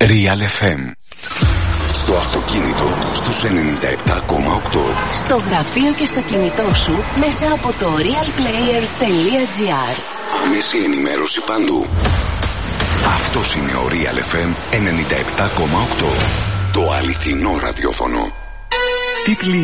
Real FM. Στο αυτοκίνητο, στους 97,8. Στο γραφείο και στο κινητό σου, μέσα από το realplayer.gr. Άμεση ενημέρωση παντού. Αυτός είναι ο Real FM 97,8. Το αληθινό ραδιόφωνο. Τίτλοι